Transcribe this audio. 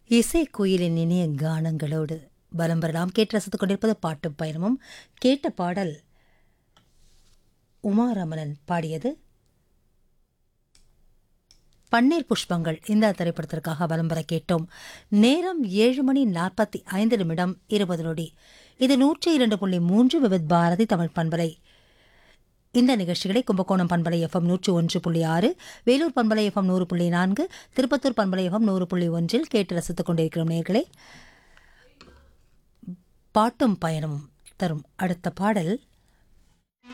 இசை குயிலின் இனிய கானங்களோடு பலம் பெறலாம். கேட்டு ரசித்துக் கொண்டிருப்பது பாட்டும் பயணமும். கேட்ட பாடல் உமாரமணன் பாடியது பன்னீர் புஷ்பங்கள். இந்த திரைப்படத்திற்காக பலம் பெற கேட்டோம். நேரம் 7:45 இது 102.3 விவித் பாரதி தமிழ் பண்பலை. இந்த நிகழ்ச்சிகளை கும்பகோணம் பண்பலை FM 101.6, வேலூர் பண்பலை FM 100.4, திருப்பத்தூர் பண்பலை FM 100.1 கேட்டு ரசித்துக் கொண்டிருக்கிறோம். நேயர்களே, பாட்டும் பயணமும் தரும் அடுத்த பாடல்